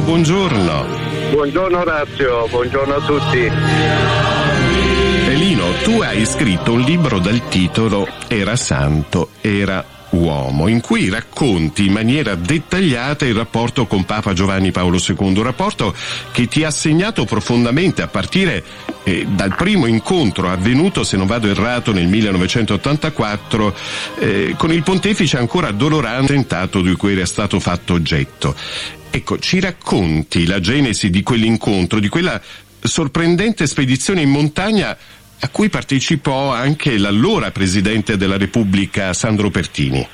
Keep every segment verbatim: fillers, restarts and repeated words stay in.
buongiorno. Buongiorno Orazio, buongiorno a tutti. Lino, tu hai scritto un libro dal titolo Era santo, era uomo, in cui racconti in maniera dettagliata il rapporto con Papa Giovanni Paolo secondo, un rapporto che ti ha segnato profondamente a partire eh, dal primo incontro avvenuto, se non vado errato, nel millenovecentottantaquattro eh, con il pontefice ancora addolorante attentato di cui era stato fatto oggetto. Ecco, ci racconti la genesi di quell'incontro, di quella sorprendente spedizione in montagna a cui partecipò anche l'allora Presidente della Repubblica Sandro Pertini.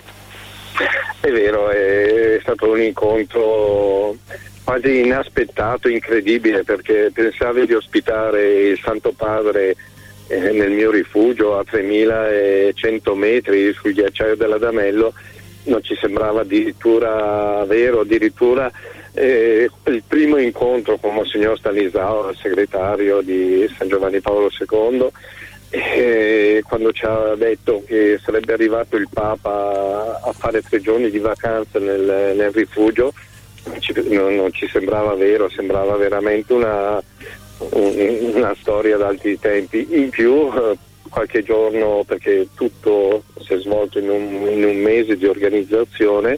È vero, è stato un incontro quasi inaspettato, incredibile, perché pensavi di ospitare il Santo Padre eh, nel mio rifugio a tremilacento metri sul ghiacciaio dell'Adamello. Non ci sembrava addirittura vero, addirittura eh, il primo incontro con Monsignor Stanislao, il segretario di San Giovanni Paolo secondo, eh, quando ci ha detto che sarebbe arrivato il Papa a fare tre giorni di vacanza nel, nel rifugio, ci, non, non ci sembrava vero, sembrava veramente una, un, una storia d'altri tempi. In più eh, qualche giorno, perché tutto si è svolto in un, in un mese di organizzazione,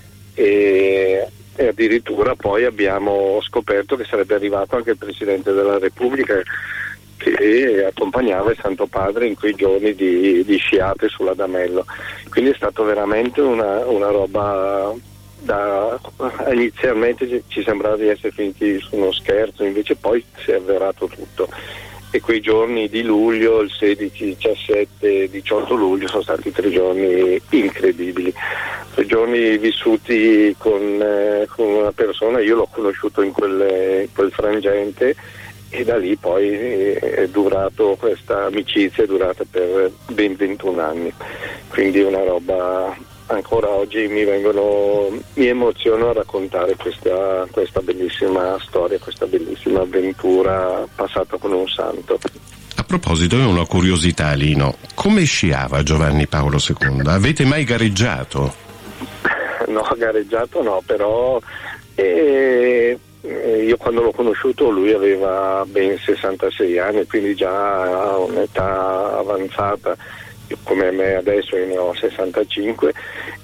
e, e addirittura poi abbiamo scoperto che sarebbe arrivato anche il Presidente della Repubblica, che accompagnava il Santo Padre in quei giorni di, di sciate sull'Adamello. Quindi è stato veramente una, una roba da, inizialmente ci sembrava di essere finiti su uno scherzo, invece poi si è avverato tutto. E quei giorni di luglio, il sedici, diciassette, diciotto luglio, sono stati tre giorni incredibili, tre giorni vissuti con, eh, con una persona. Io l'ho conosciuto in quel, in quel frangente, e da lì poi è durato, questa amicizia è durata per ben ventuno anni, quindi una roba. Ancora oggi mi vengono, mi emoziono a raccontare questa, questa bellissima storia, questa bellissima avventura passata con un santo. A proposito, è una curiosità, Lino, come sciava Giovanni Paolo secondo? Avete mai gareggiato? No, gareggiato no, però eh, io quando l'ho conosciuto lui aveva ben sessantasei anni, quindi già a un'età avanzata, come me adesso, io ne ho sessantacinque,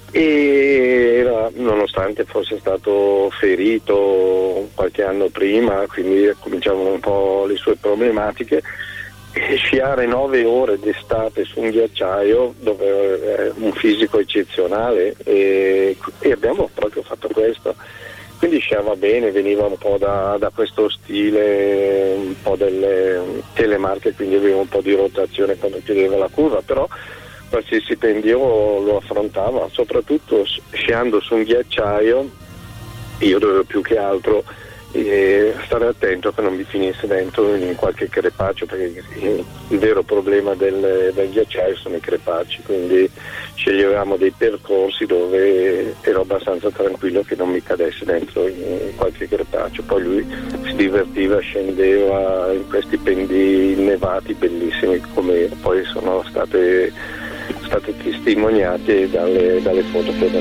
e era, nonostante fosse stato ferito qualche anno prima, quindi cominciavano un po' le sue problematiche, e sciare nove ore d'estate su un ghiacciaio dove è un fisico eccezionale, e, e abbiamo proprio fatto questo. Quindi sciava bene, veniva un po' da, da questo stile, un po' delle telemarche, quindi aveva un po' di rotazione quando chiudeva la curva, però qualsiasi pendio lo affrontava, soprattutto sciando su un ghiacciaio. Io dovevo più che altro eh, stare attento che non mi finisse dentro in qualche crepaccio, perché il, il vero problema del, del ghiacciaio sono i crepacci, quindi sceglievamo dei percorsi dove ero abbastanza tranquillo che non mi cadesse dentro in qualche crepaccio. Poi lui si divertiva, scendeva in questi pendii innevati bellissimi, come poi sono state, state testimoniate dalle, dalle foto che